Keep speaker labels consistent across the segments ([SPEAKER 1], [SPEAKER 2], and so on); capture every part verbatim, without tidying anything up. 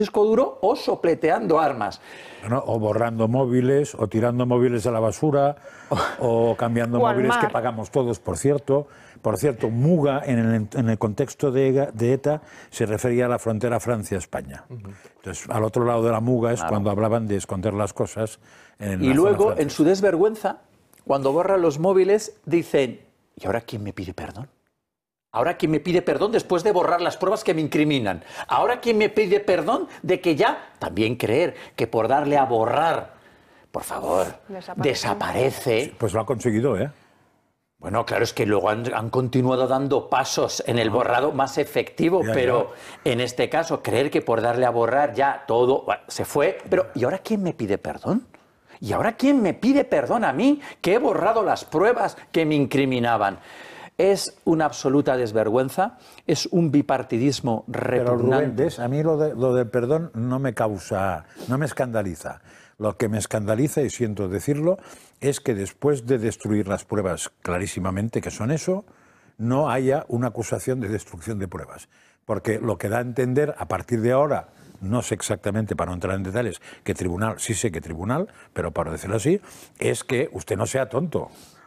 [SPEAKER 1] disco duro o sopleteando armas.
[SPEAKER 2] Bueno, o borrando móviles, o tirando móviles a la basura, o cambiando
[SPEAKER 3] o
[SPEAKER 2] móviles que pagamos todos, por cierto. Por cierto, Muga, en el, en el contexto de, de ETA, se refería a la frontera Francia-España. Uh-huh. Entonces, al otro lado de la Muga es claro. cuando hablaban de esconder las cosas. En
[SPEAKER 1] y luego, en su desvergüenza, cuando borran los móviles, dicen, ¿y ahora quién me pide perdón? Ahora, ¿quién me pide perdón después de borrar las pruebas que me incriminan? Ahora, ¿quién me pide perdón de que ya, también creer que por darle a borrar, por favor, desaparece? desaparece.
[SPEAKER 2] Sí, pues lo ha conseguido, ¿eh?
[SPEAKER 1] Bueno, claro, es que luego han, han continuado dando pasos en el borrado más efectivo, ya, pero ya. en este caso, creer que por darle a borrar ya todo bueno, se fue. Pero, ¿y ahora quién me pide perdón? ¿Y ahora quién me pide perdón a mí que he borrado las pruebas que me incriminaban? Es una absoluta desvergüenza, es un bipartidismo repugnante.
[SPEAKER 2] Pero Rubén, a mí lo, de, lo del perdón no me causa, no me escandaliza. Lo que me escandaliza, y siento decirlo, es que después de destruir las pruebas clarísimamente, que son eso, no haya una acusación de destrucción de pruebas. Porque lo que da a entender, a partir de ahora, no sé exactamente, para no entrar en detalles, que tribunal, sí sé que tribunal, pero para decirlo así, es que usted no sea tonto.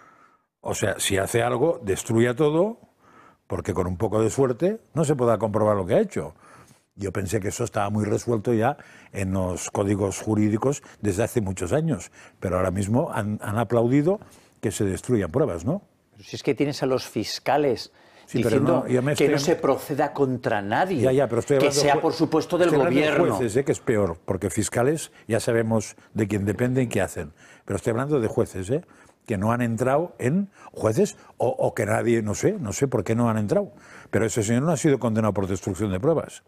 [SPEAKER 2] O sea, si hace algo, destruya todo, porque con un poco de suerte no se pueda comprobar lo que ha hecho. Yo pensé que eso estaba muy resuelto ya en los códigos jurídicos desde hace muchos años, pero ahora mismo han, han aplaudido que se destruyan pruebas, ¿no?
[SPEAKER 1] Pero si es que tienes a los fiscales sí, diciendo no, estoy... que no se proceda contra nadie,
[SPEAKER 2] ya, ya, pero estoy
[SPEAKER 1] que sea, por supuesto, del gobierno.
[SPEAKER 2] De jueces, ¿eh? Que es peor, porque fiscales ya sabemos de quién dependen y qué hacen. Pero estoy hablando de jueces, ¿eh? Que no han entrado en jueces o, o que nadie, no sé, no sé por qué no han entrado. Pero ese señor no ha sido condenado por destrucción de pruebas.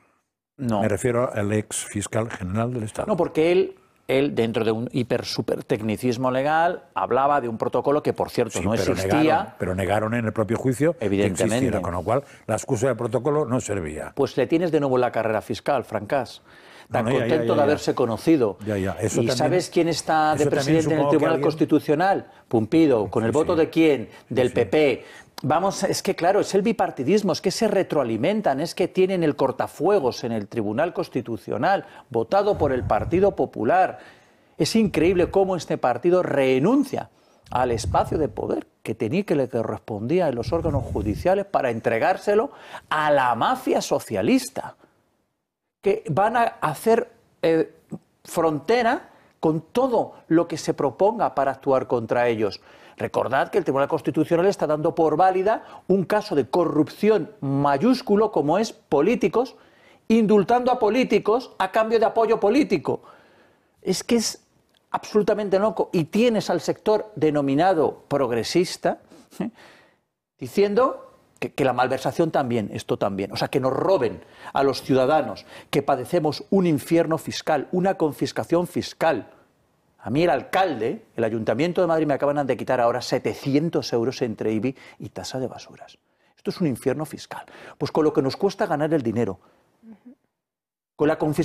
[SPEAKER 1] No.
[SPEAKER 2] Me refiero al ex fiscal general del Estado.
[SPEAKER 1] No, porque él, él dentro de un hiper super tecnicismo legal, hablaba de un protocolo que, por cierto,
[SPEAKER 2] sí,
[SPEAKER 1] no
[SPEAKER 2] pero
[SPEAKER 1] existía.
[SPEAKER 2] Negaron, pero negaron en el propio juicio
[SPEAKER 1] evidentemente.
[SPEAKER 2] Que existiera, con lo cual la excusa del protocolo no servía.
[SPEAKER 1] Pues le tienes de nuevo la carrera fiscal, Francás. Tan
[SPEAKER 2] no, no,
[SPEAKER 1] contento
[SPEAKER 2] ya, ya, ya,
[SPEAKER 1] de haberse conocido.
[SPEAKER 2] Ya, ya. Eso
[SPEAKER 1] ¿Y
[SPEAKER 2] también,
[SPEAKER 1] sabes quién está de presidente en el Tribunal alguien... Constitucional? Pumpido. ¿Con el sí, voto sí. de quién? Del sí, P P. Vamos, es que claro, es el bipartidismo, es que se retroalimentan, es que tienen el cortafuegos en el Tribunal Constitucional, votado por el Partido Popular. Es increíble cómo este partido renuncia al espacio de poder que tenía, que le correspondía en los órganos judiciales para entregárselo a la mafia socialista, que van a hacer eh, frontera con todo lo que se proponga para actuar contra ellos. Recordad que el Tribunal Constitucional está dando por válida un caso de corrupción mayúsculo como es políticos, indultando a políticos a cambio de apoyo político. Es que es absolutamente loco. Y tienes al sector denominado progresista ¿eh? diciendo que, que la malversación también, esto también. O sea, que nos roben a los ciudadanos, que padecemos un infierno fiscal, una confiscación fiscal. A mí el alcalde, el Ayuntamiento de Madrid me acaban de quitar ahora setecientos euros entre I B I y tasa de basuras. Esto es un infierno fiscal. Pues con lo que nos cuesta ganar el dinero, con la confiscación